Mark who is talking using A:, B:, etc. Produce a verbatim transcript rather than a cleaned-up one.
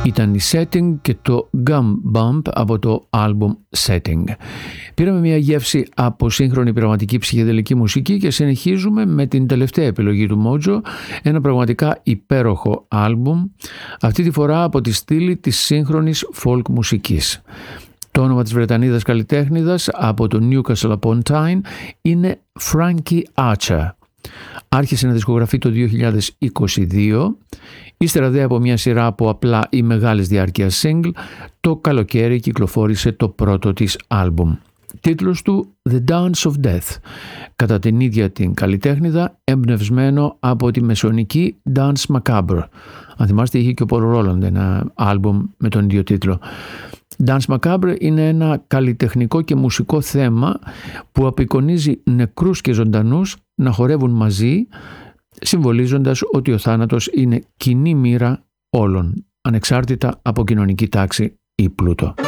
A: Ήταν η Setting και το Gum Bump από το album Setting. Πήραμε μια γεύση από σύγχρονη πραγματική ψυχεδελική μουσική και συνεχίζουμε με την τελευταία επιλογή του Mojo, ένα πραγματικά υπέροχο album, αυτή τη φορά από τη στήλη της σύγχρονης folk μουσικής. Το όνομα της Βρετανίδας καλλιτέχνηδας από το Newcastle upon Tyne είναι Frankie Archer. Άρχισε να δισκογραφεί το δύο χιλιάδες είκοσι δύο, ύστερα δε από μια σειρά από απλά ή μεγάλης διάρκειας single, το καλοκαίρι κυκλοφόρησε το πρώτο της άλμπουμ. Τίτλος του The Dance of Death, κατά την ίδια την καλλιτέχνηδα εμπνευσμένο από τη μεσαιωνική Dance Macabre. Αν θυμάστε, είχε και ο Paul Roland ένα άλμπουμ με τον ίδιο τίτλο. Dance Macabre είναι ένα καλλιτεχνικό και μουσικό θέμα που απεικονίζει νεκρούς και ζωντανούς να χορεύουν μαζί, συμβολίζοντας ότι ο θάνατος είναι κοινή μοίρα όλων, ανεξάρτητα από κοινωνική τάξη ή πλούτο.